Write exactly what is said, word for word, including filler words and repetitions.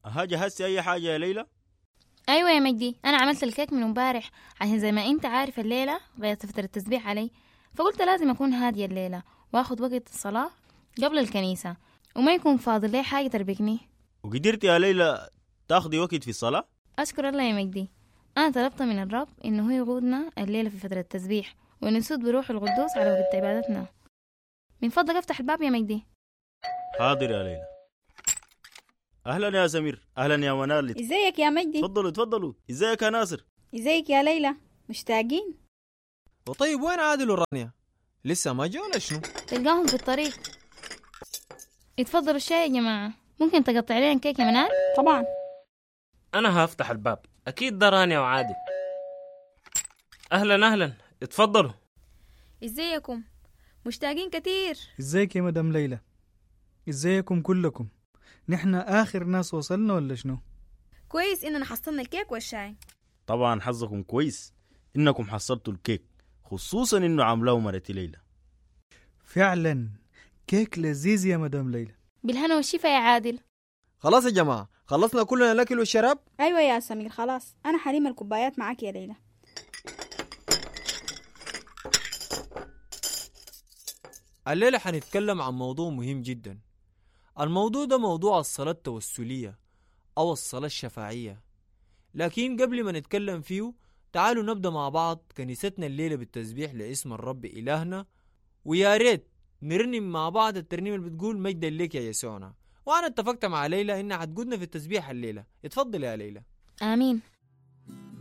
ها جهزتي أي حاجة يا ليلى؟ أيوة يا مجدي، أنا عملت الكيك من امبارح عشان زي ما أنت عارف الليلة غيرت فترة التسبيح علي، فقلت لازم أكون هادية الليلة وأخذ وقت الصلاة قبل الكنيسة وما يكون فاضل لي حاجة تربكني. وقدرتي يا ليلى تاخدي وقت في الصلاة؟ أشكر الله يا مجدي، أنا طلبت من الرب إنه هو يقودنا الليلة في فترة التسبيح ونسود بروح القدوس على وقت عبادتنا. من فضلك افتح الباب يا مجدي. حاضر يا ليلى. أهلا يا سمير. أهلا يا منال. ازيك يا مجدي؟ تفضلوا تفضلوا. ازيك يا ناصر؟ ازيك يا ليلى؟ مشتاقين؟ وطيب وين عادل ورانيا؟ لسه ما جو ولا شنو؟ تلقاهم في الطريق. اتفضلوا الشاي يا جماعة. ممكن تقطع لنا كيك يا منال؟ طبعا. أنا هفتح الباب، أكيد ده رانيا وعادل. أهلا أهلا، اتفضلوا. ازيكم؟ مشتاقين كتير. ازيك يا مدام ليلى؟ ازيكم كلكم؟ نحن آخر ناس وصلنا ولا شنو؟ كويس إننا حصلنا الكيك والشاي. طبعا حظكم كويس إنكم حصلتوا الكيك، خصوصا إنه عاملاه مرتي ليلى. فعلا كيك لذيذ يا مدام ليلى. بالهنا والشفا يا عادل. خلاص يا جماعة، خلصنا كلنا الأكل والشراب؟ أيوة يا سمير خلاص، أنا حليم الكوبايات معاك يا ليلى. الليلة حنتكلم عن موضوع مهم جدا. الموضوع ده موضوع الصلاة التوسلية أو الصلاة الشفاعية. لكن قبل ما نتكلم فيه تعالوا نبدأ مع بعض كنيستنا الليلة بالتسبيح لاسم الرب إلهنا، ويا ريت نرنم مع بعض الترنيمة اللي بتقول مجدا لك يا يسوعنا. وأنا اتفقت مع ليلى إنها حتقودنا في التسبيح الليلة. اتفضل يا ليلى. آمين.